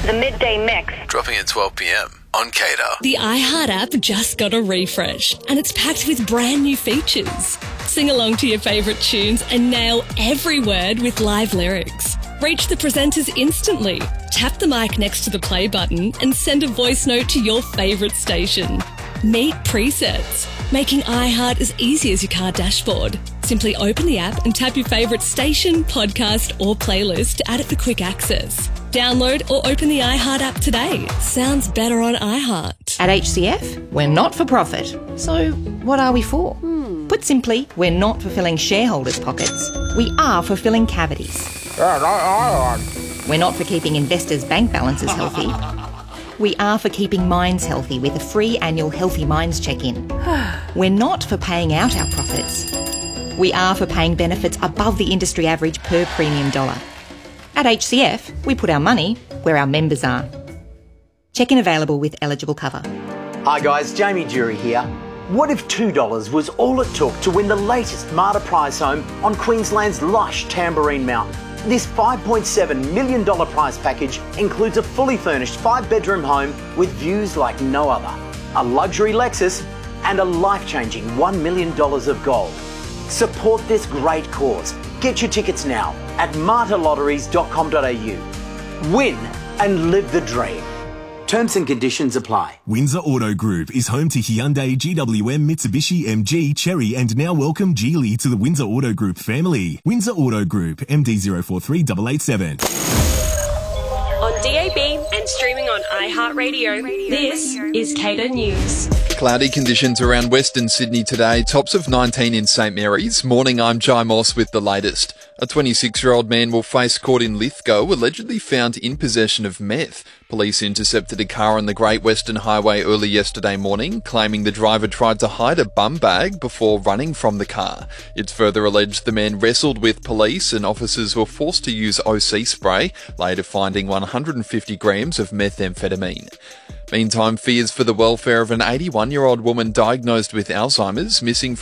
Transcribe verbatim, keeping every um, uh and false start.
The Midday Mix. Dropping at twelve p.m. on Cater. The iHeart app just got a refresh and it's packed with brand new features. Sing along to your favourite tunes and nail every word with live lyrics. Reach the presenters instantly. Tap the mic next to the play button and send a voice note to your favourite station. Meet presets, making iHeart as easy as your car dashboard. Simply open the app and tap your favourite station, podcast or playlist to add it for quick access. Download or open the iHeart app today. Sounds better on iHeart. At H C F, we're not for profit. So what are we for? Hmm. Put simply, we're not for filling shareholders' pockets. We are for filling cavities. We're not for keeping investors' bank balances healthy. We are for keeping minds healthy with a free annual Healthy Minds check-in. We're not for paying out our profits. We are for paying benefits above the industry average per premium dollar. At H C F, we put our money where our members are. Check-in available with eligible cover. Hi guys, Jamie Jury here. What if two dollars was all it took to win the latest Marta prize home on Queensland's lush Tamborine Mountain? This five point seven million dollars prize package includes a fully furnished five-bedroom home with views like no other, a luxury Lexus and a life-changing one million dollars of gold. Support this great cause. Get your tickets now at marta lotteries dot com dot a u. Win and live the dream. Terms and conditions apply. Windsor Auto Group is home to Hyundai, G W M, Mitsubishi, M G, Chery and now welcome Geely to the Windsor Auto Group family. Windsor Auto Group, M D zero four three eight eight seven. On D A B and streaming on iHeartRadio, this is Cater News. Cloudy conditions around Western Sydney today, tops of nineteen in St Mary's. Morning, I'm Jai Moss with the latest. A twenty-six-year-old man will face court in Lithgow, allegedly found in possession of meth. Police intercepted a car on the Great Western Highway early yesterday morning, claiming the driver tried to hide a bum bag before running from the car. It's further alleged the man wrestled with police and officers were forced to use O C spray, later finding one hundred fifty grams of methamphetamine. Meantime, fears for the welfare of an eighty-one-year-old woman diagnosed with Alzheimer's, missing